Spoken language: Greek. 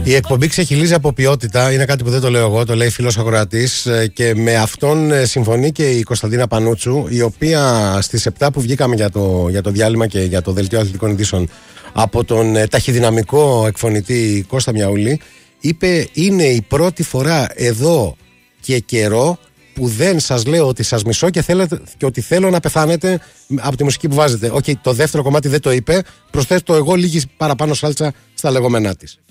Η εκπομπή ξεχυλίζει από ποιότητα. Είναι κάτι που δεν το λέω εγώ, το λέει φίλος ακροατής. Και με αυτόν συμφωνεί και η Κωνσταντίνα Πανούτσου, η οποία στις 7 που βγήκαμε για το διάλειμμα και για το δελτίο αθλητικών ειδήσεων από τον ταχυδυναμικό εκφωνητή Κώστα Μιαούλη, είπε: είναι η πρώτη φορά εδώ και καιρό που δεν σας λέω ότι σας μισώ και ότι θέλω να πεθάνετε από τη μουσική που βάζετε. Το δεύτερο κομμάτι δεν το είπε. Προσθέτω εγώ λίγη παραπάνω σάλτσα στα λεγόμενά της.